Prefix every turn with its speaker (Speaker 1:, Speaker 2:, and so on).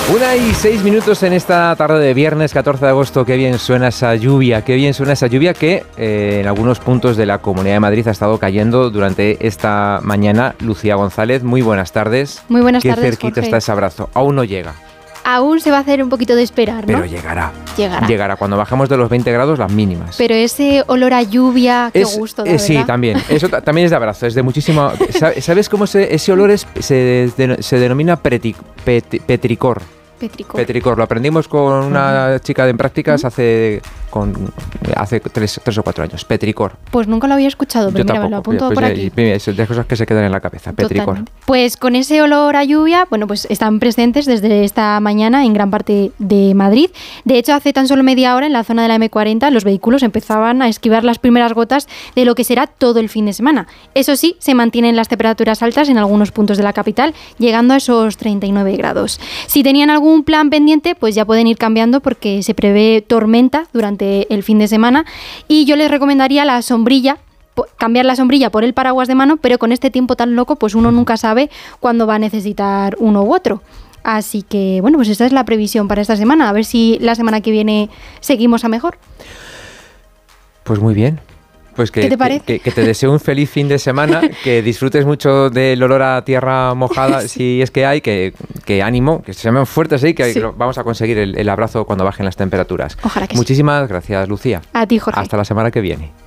Speaker 1: 1:06 en esta tarde de viernes 14 de agosto. Qué bien suena esa lluvia, que en algunos puntos de la Comunidad de Madrid ha estado cayendo durante esta mañana. Lucía González, muy buenas tardes.
Speaker 2: Muy buenas tardes,
Speaker 1: Qué cerquita
Speaker 2: Jorge.
Speaker 1: está ese abrazo. Aún no llega.
Speaker 2: Aún se va a hacer un poquito de esperar, ¿no?
Speaker 1: Pero llegará.
Speaker 2: Llegará.
Speaker 1: Cuando bajemos de los 20 grados, las mínimas.
Speaker 2: Pero ese olor a lluvia, qué gusto, da,
Speaker 1: sí,
Speaker 2: ¿verdad?
Speaker 1: también. Eso también es de abrazo, es de muchísimo... ¿Sabes cómo ese olor se denomina petricor? Petricor. Lo aprendimos con una chica de prácticas hace 3 o 4 años. Petricor.
Speaker 2: Pues nunca lo había escuchado, pero mira, me lo apunto por aquí.
Speaker 1: Es de cosas que se quedan en la cabeza. Petricor.
Speaker 2: Totalmente. Pues con ese olor a lluvia, bueno, pues están presentes desde esta mañana en gran parte de Madrid. De hecho, hace tan solo media hora en la zona de la M40 los vehículos empezaban a esquivar las primeras gotas de lo que será todo el fin de semana. Eso sí, se mantienen las temperaturas altas en algunos puntos de la capital, llegando a esos 39 grados. Si tenían algún plan pendiente, pues ya pueden ir cambiando porque se prevé tormenta durante el fin de semana y yo les recomendaría la sombrilla, cambiar la sombrilla por el paraguas de mano, pero con este tiempo tan loco, pues uno nunca sabe cuándo va a necesitar uno u otro. Así que, bueno, pues esta es la previsión para esta semana. A ver si la semana que viene seguimos a mejor. Pues muy bien. Pues ¿qué te parece? Que te deseo un feliz fin de semana, que disfrutes mucho del olor a tierra mojada, sí. Si es que hay, que ánimo, que se llamen fuertes ahí, que sí. Vamos a conseguir el abrazo cuando bajen las temperaturas. Ojalá que Muchísimas gracias, Lucía. A ti, Jorge.
Speaker 1: Hasta la semana que viene.